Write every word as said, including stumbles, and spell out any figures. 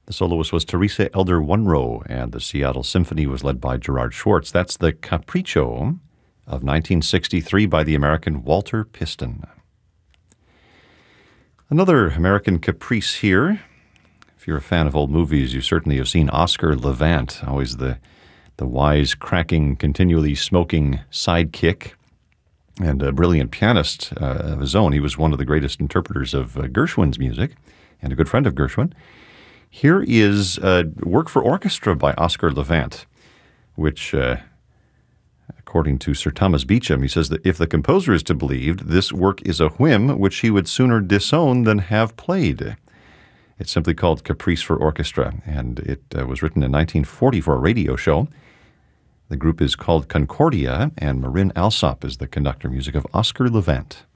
The soloist was Teresa Elder Munro, and the Seattle Symphony was led by Gerard Schwartz. That's the Capriccio of nineteen sixty-three by the American Walter Piston. Another American caprice here. If you're a fan of old movies, you certainly have seen Oscar Levant, always the, the wise, cracking, continually smoking sidekick, and a brilliant pianist uh, of his own. He was one of the greatest interpreters of uh, Gershwin's music, and a good friend of Gershwin. Here is uh, work for orchestra by Oscar Levant, which, uh, according to Sir Thomas Beecham, he says that if the composer is to be believed, this work is a whim which he would sooner disown than have played. It's simply called Caprice for Orchestra, and it uh, was written in nineteen forty for a radio show. The group is called Concordia, and Marin Alsop is the conductor. Music of Oscar Levant.